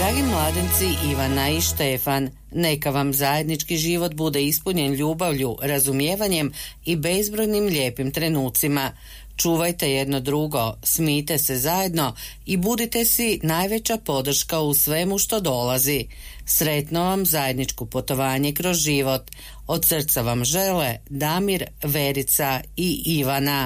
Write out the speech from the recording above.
Dragi mladenci Ivana i Štefan, neka vam zajednički život bude ispunjen ljubavlju, razumijevanjem i bezbrojnim lijepim trenucima. Čuvajte jedno drugo, smijte se zajedno i budite si najveća podrška u svemu što dolazi. Sretno vam zajedničko putovanje kroz život. Od srca vam žele Damir, Verica i Ivana.